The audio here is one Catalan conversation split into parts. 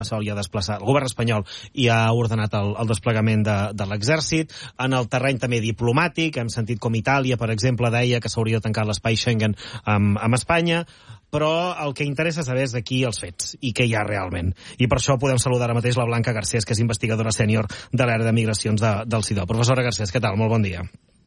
Sol ja desplaçar, el govern espanyol ja ha ordenat el desplegament de l'exèrcit. En el terreny també diplomàtic, hem sentit com Itàlia, per exemple, deia que s'hauria de tancar l'espai Schengen amb Espanya, però el que interessa saber és aquí els fets i què hi ha realment. I per això podem saludar ara mateix la Blanca Garcés, que és investigadora sènior de l'àrea de migracions del CIDO. Professora Garcés, què tal? Molt bon dia.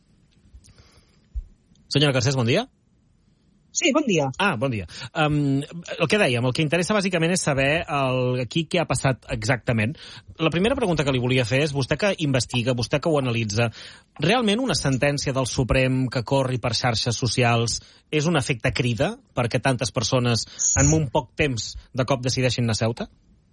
Senyora Garcés, bon dia. Sí, bon dia. Bon dia. El que dèiem, el que interessa bàsicament és saber aquí què ha passat exactament. La primera pregunta que li volia fer és, vostè que investiga, vostè que ho analitza, realment una sentència del Suprem que corri per xarxes socials és un efecte crida perquè tantes persones en un poc temps de cop decideixin anar a Ceuta?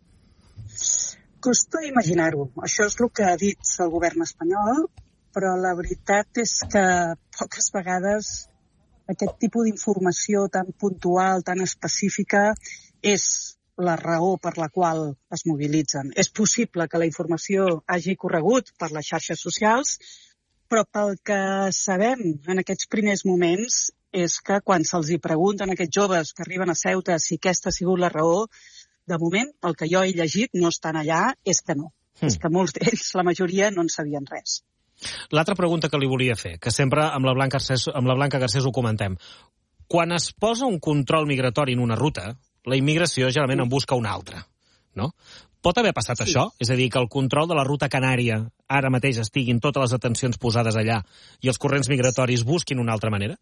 Costa imaginar-ho. Això és el que ha dit el govern espanyol, però la veritat és que poques vegades aquest tipus d'informació tan puntual, tan específica, és la raó per la qual es mobilitzen. És possible que la informació hagi corregut per les xarxes socials, però pel que sabem en aquests primers moments és que quan se'ls hi pregunten a aquests joves que arriben a Ceuta si aquesta ha sigut la raó, de moment, el que jo he llegit, no estan allà, és que no. És que molts d'ells, la majoria, no en sabien res. L'altra pregunta que li volia fer, que sempre amb la Blanca Garcés ho comentem. Quan es posa un control migratori en una ruta, la immigració generalment en busca una altra, no? Pot haver passat això? És a dir, que el control de la ruta canària ara mateix estiguin totes les atencions posades allà i els corrents migratoris busquin una altra manera?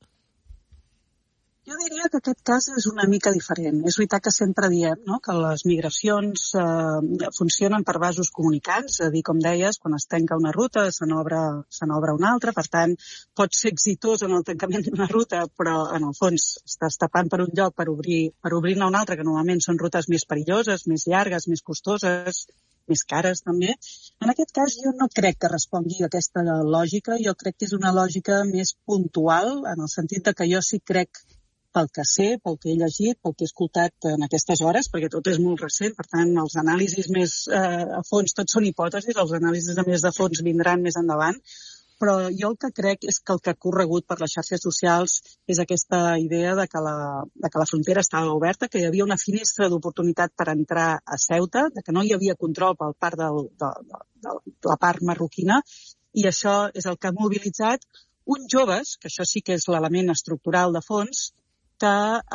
Jo diria que aquest cas és una mica diferent. És veritat que sempre diem, no?, que les migracions funcionen per vasos comunicants, és a dir, com deies, quan es tanca una ruta se n'obre una altra, per tant, pot ser exitós en el tancament d'una ruta, però en el fons estàs tapant per un lloc per obrir-ne una altra, que normalment són rutes més perilloses, més llargues, més costoses, més cares també. En aquest cas jo no crec que respongui a aquesta lògica, jo crec que és una lògica més puntual, en el sentit que jo sí crec, pel que sé, pel que he llegit, pel que he escoltat en aquestes hores, perquè tot és molt recent, per tant, els anàlisis més a fons, tots són hipòtesis, els anàlisis més de fons vindran més endavant, però jo el que crec és que el que ha corregut per les xarxes socials és aquesta idea de que la frontera estava oberta, que hi havia una finestra d'oportunitat per entrar a Ceuta, de que no hi havia control per part de la part marroquina, i això és el que ha mobilitzat uns joves, que això sí que és l'element estructural de fons, que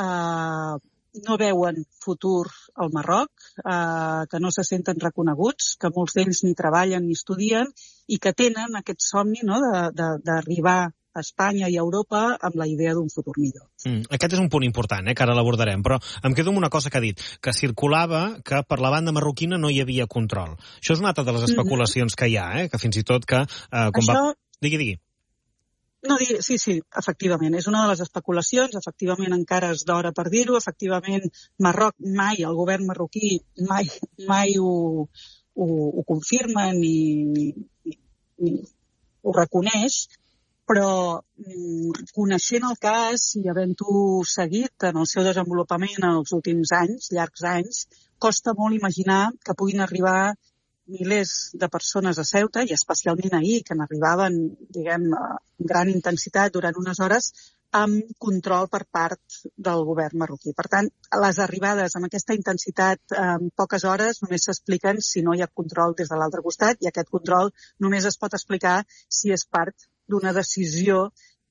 no veuen futur al Marroc, que no se senten reconeguts, que molts d'ells ni treballen ni estudien i que tenen aquest somni, no?, d'arribar a Espanya i a Europa amb la idea d'un futur millor. Aquest és un punt important, que ara l'abordarem, però em quedo amb una cosa que ha dit, que circulava que per la banda marroquina no hi havia control. Això és una altra de les especulacions que hi ha, que fins i tot que... Digui. No, sí, efectivament. És una de les especulacions, efectivament encara és d'hora per dir-ho, efectivament Marroc mai, el govern marroquí mai ho confirma ni ho reconeix, però coneixent el cas i havent-ho seguit en el seu desenvolupament en els últims anys, llargs anys, costa molt imaginar que puguin arribar milers de persones a Ceuta, i especialment ahir, que n'arribaven, diguem, amb gran intensitat durant unes hores, amb control per part del govern marroquí. Per tant, les arribades amb aquesta intensitat en poques hores només s'expliquen si no hi ha control des de l'altre costat, i aquest control només es pot explicar si és part d'una decisió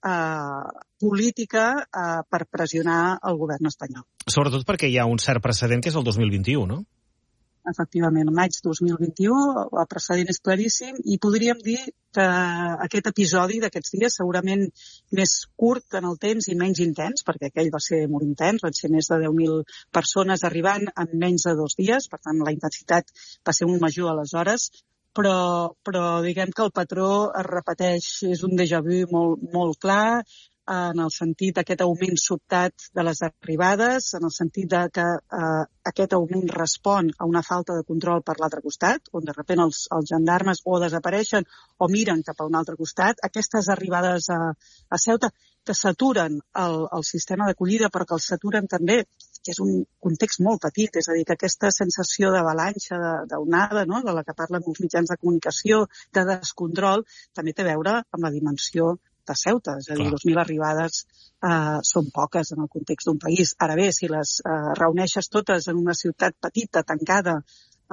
política per pressionar el govern espanyol. Sobretot perquè hi ha un cert precedent que és el 2021, no? Efectivament, maig 2021, el precedent és claríssim i podríem dir que aquest episodi d'aquests dies, segurament més curt en el temps i menys intens, perquè aquell va ser molt intens, van ser més de 10.000 persones arribant en menys de 2 dies, per tant la intensitat va ser molt major aleshores, però diguem que el patró es repeteix, és un déjà vu molt clar, en el sentit d'aquest augment sobtat de les arribades, en el sentit de que aquest augment respon a una falta de control per l'altre costat, on de sobte els gendarmes o desapareixen o miren cap a un altre costat. Aquestes arribades a Ceuta que saturen el sistema d'acollida, però que els saturen també, que és un context molt petit, és a dir, que aquesta sensació d'avalanxa, d'onada, de la que parlen molts mitjans de comunicació, de descontrol, també té a veure amb la dimensió de Ceuta, és a dir, 2.000 arribades són poques en el context d'un país. Ara bé, si les reuneixes totes en una ciutat petita, tancada,